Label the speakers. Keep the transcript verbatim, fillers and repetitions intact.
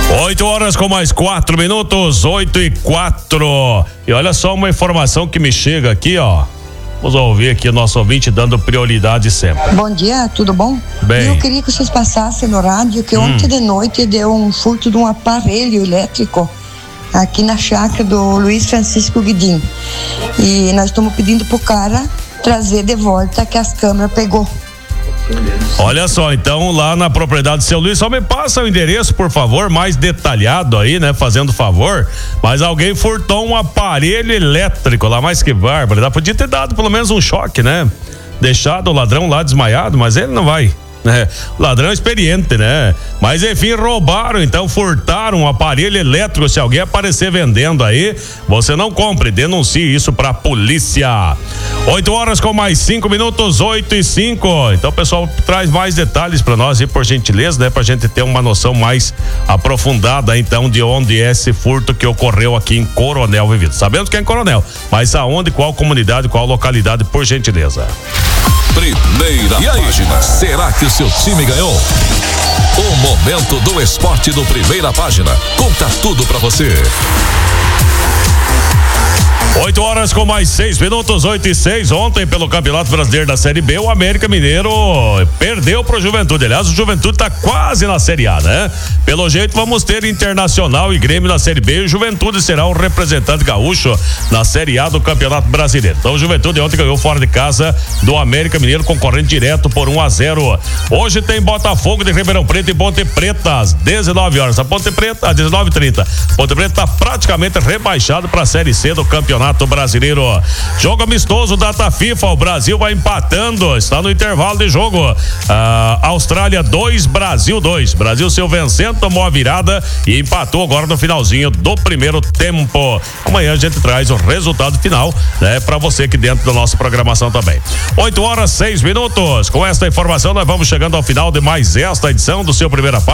Speaker 1: oito horas com mais quatro minutos, oito e quatro. E olha só uma informação que me chega aqui, ó. Vamos ouvir aqui o nosso ouvinte dando prioridade sempre.
Speaker 2: Bom dia, tudo bom?
Speaker 1: Bem.
Speaker 2: Eu queria que vocês passassem no rádio que hum. ontem de noite deu um furto de um aparelho elétrico aqui na chácara do Luiz Francisco Guidim. E nós estamos pedindo pro cara trazer de volta que as câmeras pegou.
Speaker 1: Olha só, então lá na propriedade do seu Luiz, só me passa o endereço, por favor, mais detalhado aí, né, fazendo favor, mas alguém furtou um aparelho elétrico lá, mas que bárbaro, podia ter dado pelo menos um choque, né, deixado o ladrão lá desmaiado, mas ele não vai, né, ladrão experiente, né, mas enfim, roubaram, então furtaram um aparelho elétrico. Se alguém aparecer vendendo aí, você não compre, denuncie isso pra polícia. oito horas com mais cinco minutos, oito e cinco. Então o pessoal traz mais detalhes pra nós aí, por gentileza, né, pra gente ter uma noção mais aprofundada então de onde é esse furto que ocorreu aqui em Coronel Vivida. Sabemos que é em Coronel, mas aonde, qual comunidade, qual localidade, por gentileza.
Speaker 3: Primeira página. Será que o seu time ganhou? O momento do esporte do Primeira Página. Conta tudo pra você.
Speaker 1: oito horas com mais seis minutos, oito e seis. Ontem, pelo Campeonato Brasileiro da Série B, o América Mineiro perdeu pro Juventude. Aliás, o Juventude tá quase na Série A, né? Pelo jeito, vamos ter Internacional e Grêmio na Série B. E o Juventude será o representante gaúcho na Série A do Campeonato Brasileiro. Então, o Juventude ontem ganhou fora de casa do América Mineiro, concorrendo direto por um a zero. Hoje tem Botafogo de Ribeirão Preto e Ponte Preta às dezenove horas. A Ponte Preta, às dezenove e trinta. Ponte Preta tá praticamente rebaixado para a Série C do Campeonato Brasileiro. Jogo amistoso, data FIFA, o Brasil vai empatando, está no intervalo de jogo. Ah, Austrália dois, Brasil dois. Brasil saiu vencendo, tomou a virada e empatou agora no finalzinho do primeiro tempo. Amanhã a gente traz o resultado final, né, para você aqui dentro da nossa programação também. oito horas, seis minutos. Com esta informação, nós vamos chegando ao final de mais esta edição do seu Primeira Página.